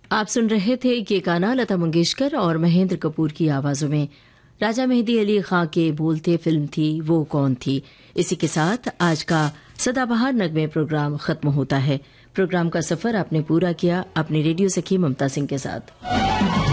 आप सुन रहे थे ये गाना लता मंगेशकर और महेंद्र कपूर की आवाजों में। राजा मेहदी अली खां के बोलते फिल्म थी वो कौन थी। इसी के साथ आज का सदाबहार नगमे प्रोग्राम खत्म होता है। प्रोग्राम का सफर आपने पूरा किया अपनी रेडियो सखी ममता सिंह के साथ।